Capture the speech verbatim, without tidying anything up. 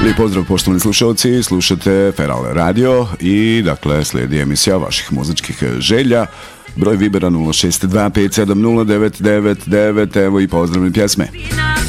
Lijep pozdrav poštovani slušalci, slušate Feral Radio i dakle slijedi emisija vaših muzičkih želja. Broj Vibera nula šest dva pet sedam nula devet devet devet, evo i pozdravne pjesme.